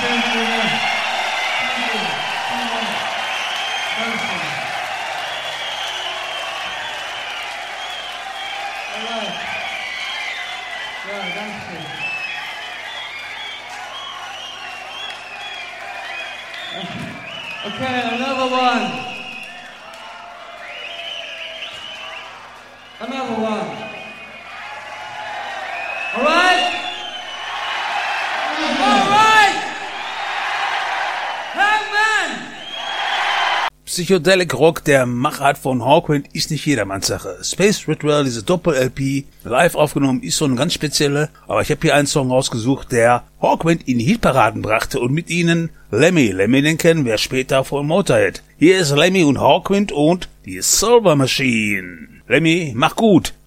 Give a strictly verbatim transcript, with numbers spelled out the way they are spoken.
Okay, another one. Another one. All right? All right! Hangman! Psychedelic Rock der Machart von Hawkwind ist nicht jedermanns Sache. Space Ritual, diese Doppel-L P, live aufgenommen, ist so eine ganz spezielle. Aber ich habe hier einen Song rausgesucht, der Hawkwind in die Hitparaden brachte und mit ihnen Lemmy. Lemmy, den kennen wir später von Motorhead. Hier ist Lemmy und Hawkwind und die Silver Machine. Lemmy, mach gut.